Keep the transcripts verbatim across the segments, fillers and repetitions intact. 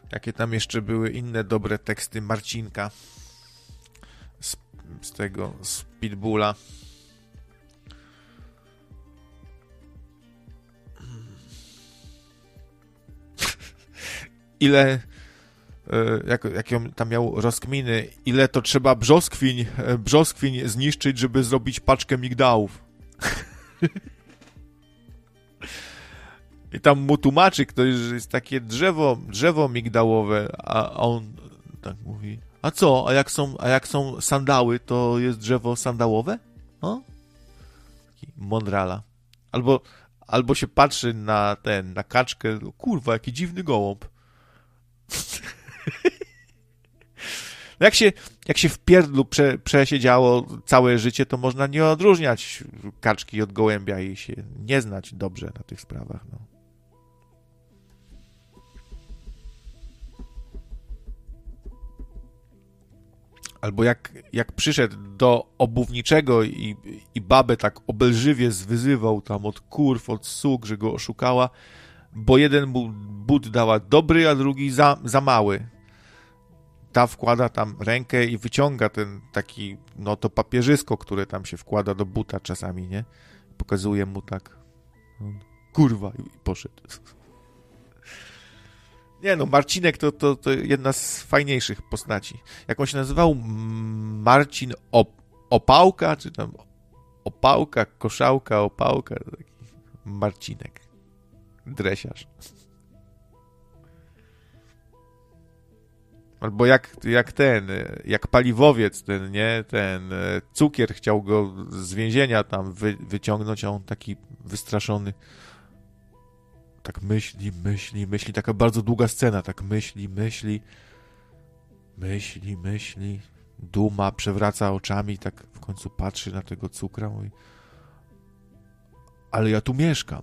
Jakie tam jeszcze były inne dobre teksty Marcinka z, z tego, z Pitbulla. Ile, jak, jak ją tam miał rozkminy, ile to trzeba brzoskwiń, brzoskwiń zniszczyć, żeby zrobić paczkę migdałów. I tam mu tłumaczy ktoś, że jest takie drzewo, drzewo migdałowe, a on tak mówi, a co, a jak są, a jak są sandały, to jest drzewo sandałowe? No? Taki mądrala. Albo, albo się patrzy na ten, na kaczkę, kurwa, jaki dziwny gołąb. Jak się, jak się w pierdlu prze, przesiedziało całe życie, to można nie odróżniać kaczki od gołębia i się nie znać dobrze na tych sprawach. No. Albo jak, jak przyszedł do obuwniczego i, i babę tak obelżywie zwyzywał tam od kurw, od suk, że go oszukała, bo jeden mu but dała dobry, a drugi za, za mały. Ta wkłada tam rękę i wyciąga ten taki, no to papierzysko, które tam się wkłada do buta czasami, nie? Pokazuje mu tak, kurwa, i poszedł. Nie no, Marcinek to, to, to jedna z fajniejszych postaci. Jak on się nazywał? Marcin Op- Opałka, czy tam Opałka, Koszałka, Opałka, taki Marcinek. Dresiarz. Albo jak, jak ten, jak paliwowiec ten, nie? Ten cukier chciał go z więzienia tam wy, wyciągnąć, a on taki wystraszony. Tak myśli, myśli, myśli. Taka bardzo długa scena. Tak myśli, myśli. Myśli, myśli. Duma, przewraca oczami, tak w końcu patrzy na tego cukra. Mówi, ale ja tu mieszkam.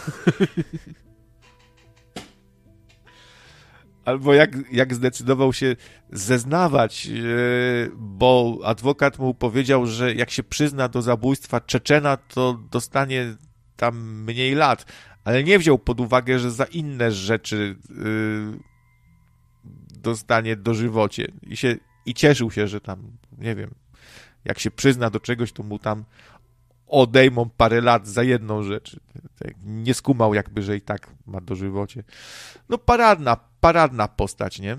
Albo jak, jak zdecydował się zeznawać, bo adwokat mu powiedział, że jak się przyzna do zabójstwa Czeczena, to dostanie tam mniej lat. Ale nie wziął pod uwagę, że za inne rzeczy dostanie dożywocie. I, się, I cieszył się, że tam, nie wiem, jak się przyzna do czegoś, to mu tam odejmą parę lat za jedną rzecz. Nie skumał jakby, że i tak ma dożywocie. No paradna, paradna postać, nie?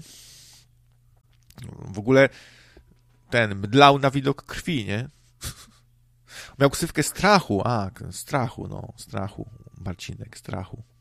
W ogóle ten mdlał na widok krwi, nie? Miał ksywkę strachu, a, strachu, no, strachu, Marcinek, strachu.